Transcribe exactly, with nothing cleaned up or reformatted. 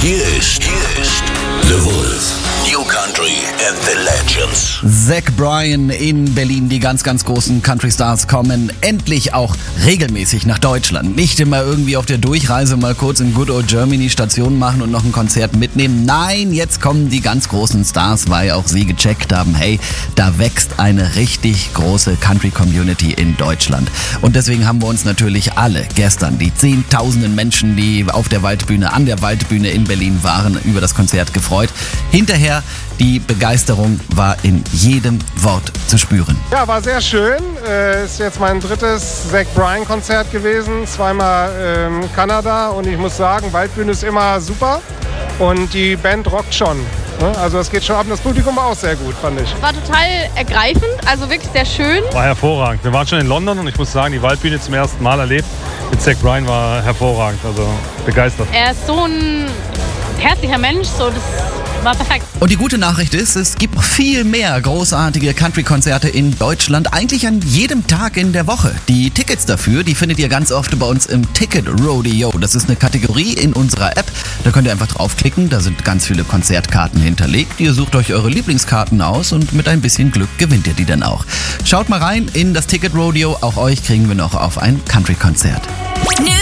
Hier ist, hier ist The Wolf. New Country and the Legends. Zach Bryan in Berlin. Die ganz, ganz großen Country Stars kommen endlich auch regelmäßig nach Deutschland. Nicht immer irgendwie auf der Durchreise mal kurz in Good Old Germany Station machen und noch ein Konzert mitnehmen. Nein, jetzt kommen die ganz großen Stars, weil auch sie gecheckt haben, hey, da wächst eine richtig große Country-Community in Deutschland. Und deswegen haben wir uns natürlich alle gestern, die zehntausenden Menschen, die auf der Waldbühne, an der Waldbühne in Berlin waren, über das Konzert gefreut. Hinterher, die Begeisterung war in jedem Wort zu spüren. Ja, war sehr schön. Äh, ist jetzt mein drittes Zach Bryan Konzert gewesen. Zweimal ähm, Kanada und ich muss sagen, Waldbühne ist immer super und die Band rockt schon. Ne? Also das geht schon ab und das Publikum war auch sehr gut, fand ich. War total ergreifend, also wirklich sehr schön. War hervorragend. Wir waren schon in London und ich muss sagen, die Waldbühne zum ersten Mal erlebt. Mit Zach Bryan war hervorragend, also begeistert. Er ist so ein herzlicher Mensch, so das war perfekt. Und die gute Nachricht ist, es gibt noch viel mehr großartige Country-Konzerte in Deutschland, eigentlich an jedem Tag in der Woche. Die Tickets dafür, die findet ihr ganz oft bei uns im Ticket Rodeo. Das ist eine Kategorie in unserer App. Da könnt ihr einfach draufklicken, da sind ganz viele Konzertkarten hinterlegt. Ihr sucht euch eure Lieblingskarten aus und mit ein bisschen Glück gewinnt ihr die dann auch. Schaut mal rein in das Ticket Rodeo, auch euch kriegen wir noch auf ein Country-Konzert. New